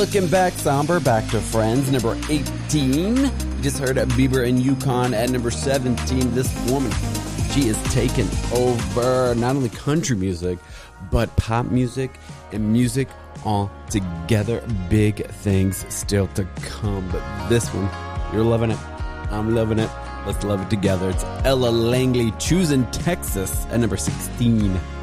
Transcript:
Looking back, somber, back to Friends, number 18. You just heard Bieber and Yukon at number 17. This woman, she is taking over not only country music, but pop music and music all together. Big things still to come. But this one, you're loving it. I'm loving it. Let's love it together. It's Ella Langley, Choosing Texas at number 16.